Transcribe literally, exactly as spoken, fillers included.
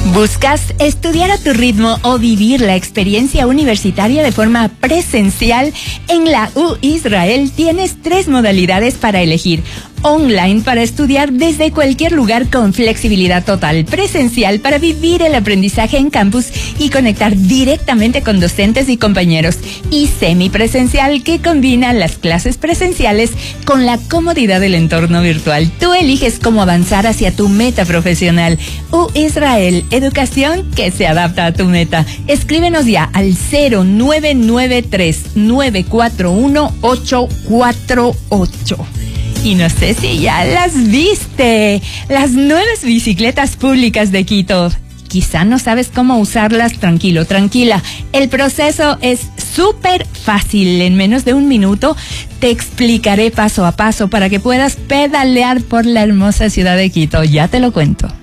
¿Buscas estudiar a tu ritmo o vivir la experiencia universitaria de forma presencial? En la U Israel tienes tres modalidades para elegir. Online para estudiar desde cualquier lugar con flexibilidad total, presencial para vivir el aprendizaje en campus y conectar directamente con docentes y compañeros, y semipresencial que combina las clases presenciales con la comodidad del entorno virtual. Tú eliges cómo avanzar hacia tu meta profesional. U Israel, educación que se adapta a tu meta. Escríbenos ya al cero nueve nueve tres nueve cuatro uno ocho cuatro ocho. Y no sé si ya las viste, las nuevas bicicletas públicas de Quito. Quizá no sabes cómo usarlas. Tranquilo, tranquila. El proceso es súper fácil. En menos de un minuto te explicaré paso a paso para que puedas pedalear por la hermosa ciudad de Quito. Ya te lo cuento.